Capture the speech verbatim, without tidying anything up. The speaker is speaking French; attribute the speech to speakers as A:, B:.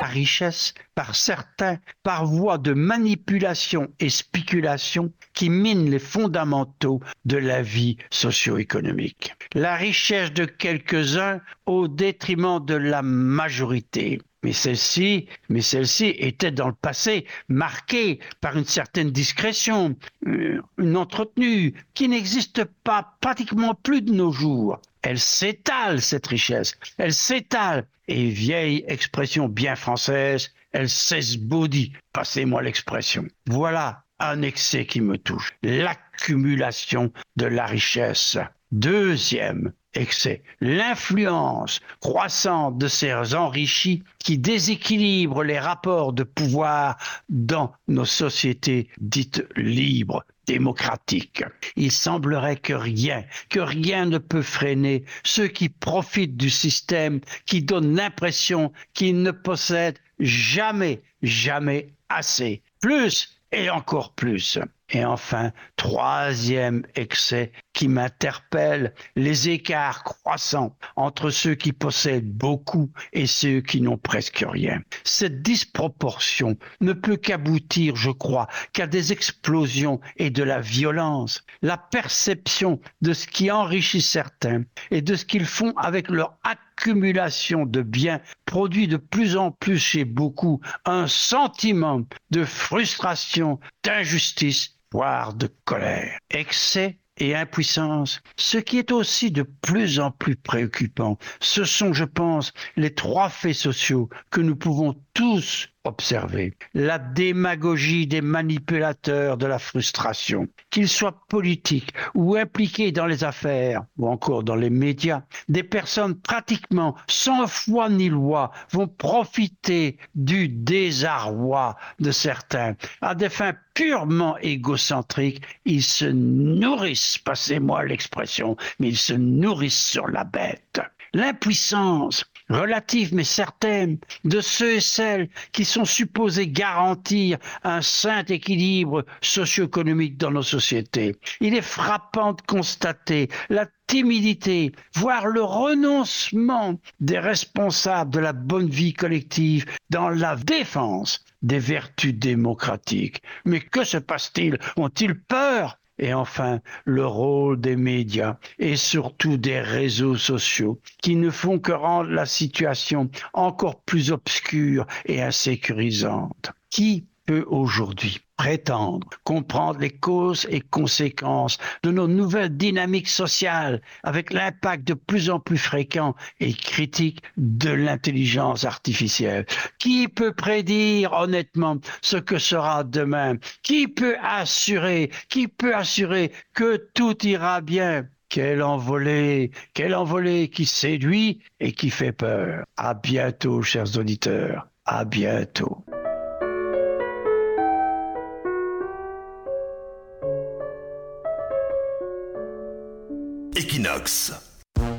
A: la richesse par certains par voie de manipulation et spéculation qui minent les fondamentaux de la vie socio-économique. La richesse de quelques-uns au détriment de la majorité. Mais celle-ci, mais celle-ci était dans le passé marquée par une certaine discrétion, une entretenue qui n'existe pas pratiquement plus de nos jours. Elle s'étale, cette richesse, elle s'étale. Et vieille expression bien française, elle s'esbaudit, passez-moi l'expression. Voilà un excès qui me touche, l'accumulation de la richesse. Deuxième excès, l'influence croissante de ces enrichis qui déséquilibrent les rapports de pouvoir dans nos sociétés dites libres, démocratiques. Il semblerait que rien, que rien ne peut freiner ceux qui profitent du système, qui donnent l'impression qu'ils ne possèdent jamais, jamais assez. Plus et encore plus. Et enfin, troisième excès qui m'interpelle, les écarts croissants entre ceux qui possèdent beaucoup et ceux qui n'ont presque rien. Cette disproportion ne peut qu'aboutir, je crois, qu'à des explosions et de la violence. La perception de ce qui enrichit certains et de ce qu'ils font avec leur accumulation de biens produit de plus en plus chez beaucoup un sentiment de frustration, d'injustice, voire de colère. Excès et impuissance. Ce qui est aussi de plus en plus préoccupant, ce sont, je pense, les trois faits sociaux que nous pouvons tous observer. La démagogie des manipulateurs de la frustration, qu'ils soient politiques ou impliqués dans les affaires ou encore dans les médias, des personnes pratiquement sans foi ni loi vont profiter du désarroi de certains à des fins purement égocentriques. Ils se nourrissent, passez-moi l'expression, mais ils se nourrissent sur la bête. L'impuissance relative mais certaine de ceux et celles qui sont supposés garantir un sain équilibre socio-économique dans nos sociétés. Il est frappant de constater la timidité, voire le renoncement des responsables de la bonne vie collective dans la défense des vertus démocratiques. Mais que se passe-t-il? Ont-ils peur? Et enfin, le rôle des médias et surtout des réseaux sociaux qui ne font que rendre la situation encore plus obscure et insécurisante. Qui peut aujourd'hui prétendre comprendre les causes et conséquences de nos nouvelles dynamiques sociales avec l'impact de plus en plus fréquent et critique de l'intelligence artificielle? Qui peut prédire honnêtement ce que sera demain? Qui peut assurer, qui peut assurer que tout ira bien? Quelle envolée, quelle envolée qui séduit et qui fait peur. À bientôt, chers auditeurs. À bientôt.
B: Equinox.